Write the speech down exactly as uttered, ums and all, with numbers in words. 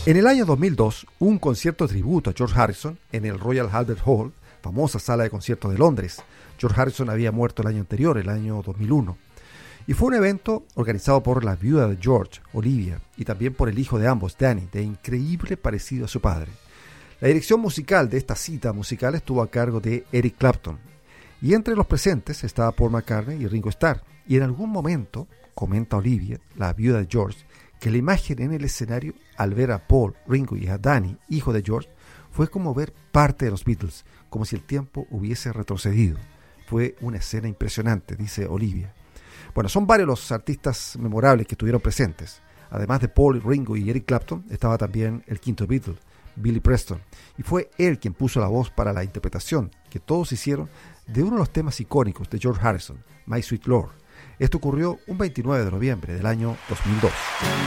En el año dos mil dos, un concierto tributo a George Harrison en el Royal Albert Hall, famosa sala de conciertos de Londres. George Harrison había muerto el año anterior, el año dos mil uno. Y fue un evento organizado por la viuda de George, Olivia, y también por el hijo de ambos, Danny, de increíble parecido a su padre. La dirección musical de esta cita musical estuvo a cargo de Eric Clapton. Y entre los presentes estaba Paul McCartney y Ringo Starr. Y en algún momento, comenta Olivia, la viuda de George, que la imagen en el escenario al ver a Paul, Ringo y a Danny, hijo de George, fue como ver parte de los Beatles, como si el tiempo hubiese retrocedido. Fue una escena impresionante, dice Olivia. Bueno, son varios los artistas memorables que estuvieron presentes. Además de Paul, Ringo y Eric Clapton, estaba también el quinto Beatle, Billy Preston, y fue él quien puso la voz para la interpretación que todos hicieron de uno de los temas icónicos de George Harrison, My Sweet Lord. Esto ocurrió un veintinueve de noviembre del año dos mil dos.